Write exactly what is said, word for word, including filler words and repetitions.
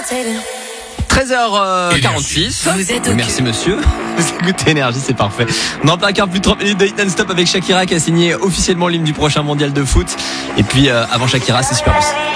treize heures quarante-six. Vous êtes au Merci monsieur. Vous écoutez Énergie, c'est parfait. On en plein quart, plus de trente minutes de hit non-stop avec Shakira qui a signé officiellement l'hymne du prochain mondial de foot. Et puis euh, avant Shakira, c'est Super Boss.